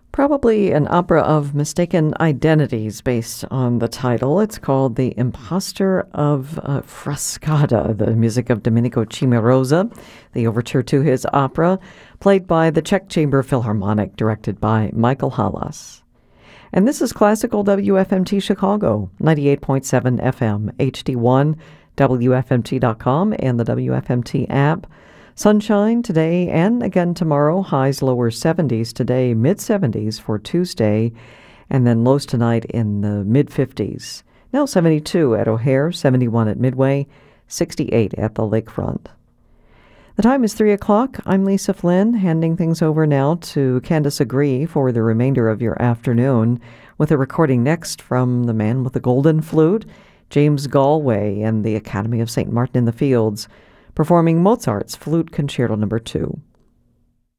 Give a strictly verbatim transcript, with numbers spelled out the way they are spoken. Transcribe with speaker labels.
Speaker 1: Probably an opera of mistaken identities based on the title. It's called The Impostor of uh, Frascata, the music of Domenico Cimarosa, the overture to his opera, played by the Czech Chamber Philharmonic, directed by Michael Halas. And this is Classical W F M T Chicago, ninety-eight point seven F M, H D one, W F M T dot com, and the W F M T app. Sunshine today and again tomorrow. Highs lower seventies today, mid-seventies for Tuesday, and then lows tonight in the mid-fifties. Now seventy-two at O'Hare, seventy-one at Midway, sixty-eight at the Lakefront. The time is three o'clock. I'm Lisa Flynn, handing things over now to Candace Agree for the remainder of your afternoon, with a recording next from the man with the golden flute, James Galway, and the Academy of Saint Martin in the Fields, performing Mozart's Flute Concerto Number two.